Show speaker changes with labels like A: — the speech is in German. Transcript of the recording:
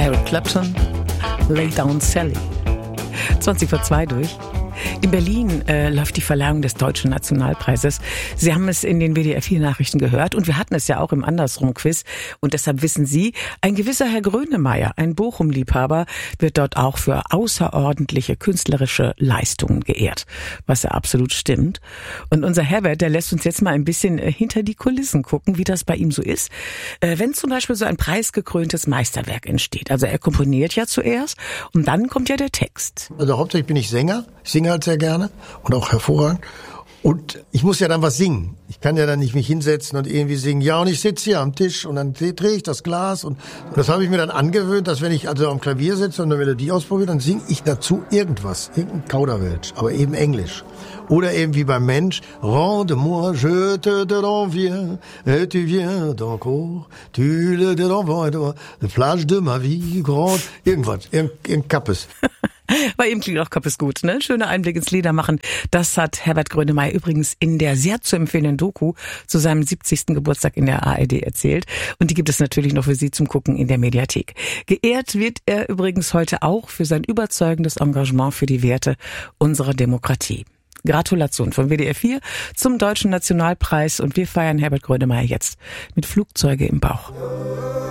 A: Eric Clapton, Lay Down Sally. 2:20 durch. In Berlin läuft die Verleihung des Deutschen Nationalpreises. Sie haben es in den WDR-4-Nachrichten gehört und wir hatten es ja auch im Andersrum-Quiz. Und deshalb wissen Sie, ein gewisser Herr Grönemeyer, ein Bochum-Liebhaber, wird dort auch für außerordentliche künstlerische Leistungen geehrt, was ja absolut stimmt. Und unser Herbert, der lässt uns jetzt mal ein bisschen hinter die Kulissen gucken, wie das bei ihm so ist. Wenn zum Beispiel so ein preisgekröntes Meisterwerk entsteht. Also er komponiert ja zuerst und dann kommt ja der Text.
B: Also hauptsächlich bin ich Sänger. Ich singe halt sehr gerne und auch hervorragend. Und ich muss ja dann was singen. Ich kann ja dann nicht mich hinsetzen und irgendwie singen, ja, und ich sitze hier am Tisch und dann drehe ich das Glas. Und das habe ich mir dann angewöhnt, dass wenn ich also am Klavier sitze und eine Melodie ausprobiere, dann singe ich dazu irgendwas, irgendein Kauderwelsch, aber eben Englisch. Oder eben wie beim Mensch, Rende-moi, je te de l'envie, et tu viens d'encore, tu le de l'envoi, le plage de ma vie, grand, irgendwas, irgendein Kappes.
A: Bei ihm klingt auch Kappes gut, ne? Schöner Einblick ins Liedermachen. Das hat Herbert Grönemeyer übrigens in der sehr zu empfehlenden Doku zu seinem 70. Geburtstag in der ARD erzählt. Und die gibt es natürlich noch für Sie zum Gucken in der Mediathek. Geehrt wird er übrigens heute auch für sein überzeugendes Engagement für die Werte unserer Demokratie. Gratulation von WDR 4 zum Deutschen Nationalpreis und wir feiern Herbert Grönemeyer jetzt mit Flugzeuge im Bauch.